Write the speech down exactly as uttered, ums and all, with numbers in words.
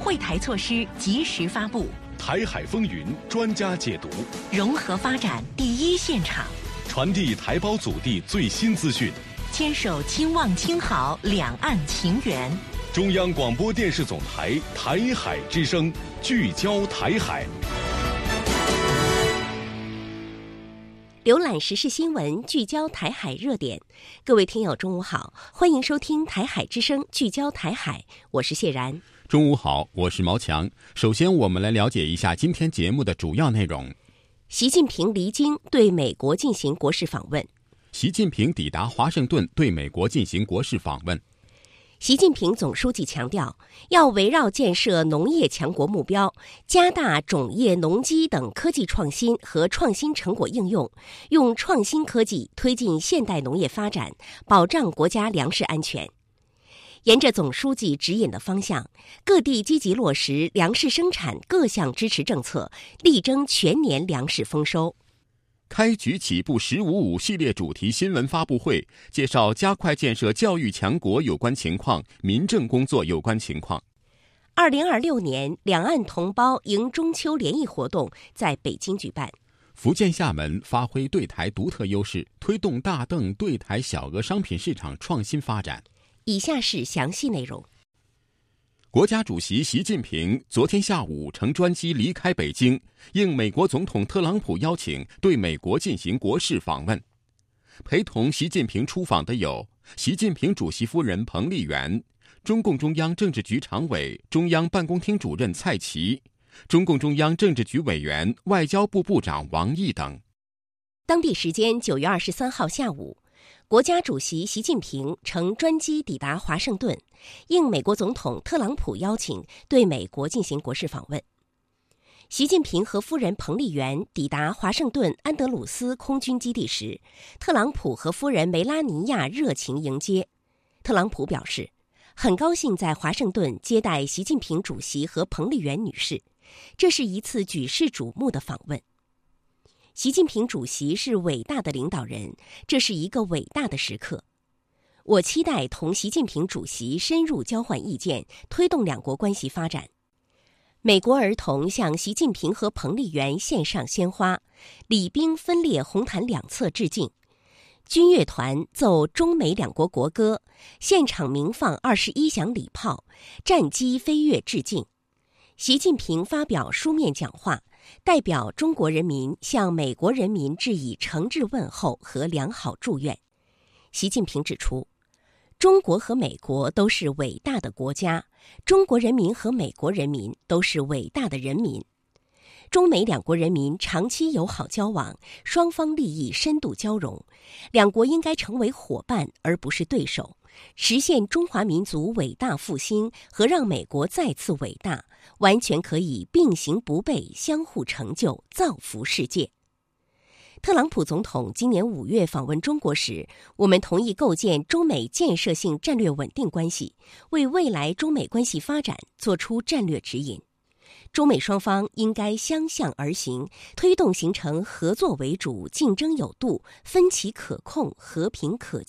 惠台措施及时发布， 台海风云专家解读， 融合发展第一现场， 传递台胞祖地最新资讯， 牵手亲望亲好两岸情缘。 中央广播电视总台台海之声，聚焦台海。 浏览时事新闻，聚焦台海热点。各位听友中午好，欢迎收听台海之声，聚焦台海，我是谢然。 中午好，我是毛强。首先我们来了解一下今天节目的主要内容。 习近平离京对美国进行国事访问。 习近平抵达华盛顿对美国进行国事访问。 习近平总书记强调，要围绕建设农业强国目标，加大种业、农机等科技创新和创新成果应用，用创新科技推进现代农业发展，保障国家粮食安全。沿着总书记指引的方向，各地积极落实粮食生产各项支持政策，力争全年粮食丰收。 开局起步十五五系列主题新闻发布会，介绍加快建设教育强国有关情况、民政工作有关情况。 二零二六年两岸同胞迎中秋联谊活动在北京举办。 福建厦门发挥对台独特优势，推动大邓对台小额商品市场创新发展。 以下是详细内容。 国家主席习近平昨天下午乘专机离开北京，应美国总统特朗普邀请，对美国进行国事访问。陪同习近平出访的有习近平主席夫人彭丽媛、中共中央政治局常委、中央办公厅主任蔡奇、中共中央政治局委员、外交部部长王毅等。 当地时间九月二十三号下午，国家主席习近平乘专机抵达华盛顿，应美国总统特朗普邀请，对美国进行国事访问。习近平和夫人彭丽媛抵达华盛顿安德鲁斯空军基地时，特朗普和夫人梅拉尼亚热情迎接。特朗普表示，很高兴在华盛顿接待习近平主席和彭丽媛女士，这是一次举世瞩目的访问。习近平主席是伟大的领导人，这是一个伟大的时刻。我期待同习近平主席深入交换意见，推动两国关系发展。美国儿童向习近平和彭丽媛献上鲜花，礼兵分列红毯两侧致敬。军乐团奏中美两国国歌，现场鸣放二十一响礼炮，战机飞跃致敬。习近平发表书面讲话，代表中国人民向美国人民致以诚挚问候和良好祝愿。习近平指出，中国和美国都是伟大的国家，中国人民和美国人民都是伟大的人民。中美两国人民长期友好交往，双方利益深度交融，两国应该成为伙伴而不是对手，实现中华民族伟大复兴和让美国再次伟大，完全可以并行不悖，相互成就，造福世界。特朗普总统今年五月访问中国时，我们同意构建中美建设性战略稳定关系，为未来中美关系发展做出战略指引。中美双方应该相向而行，推动形成合作为主、竞争有度、分歧可控、和平可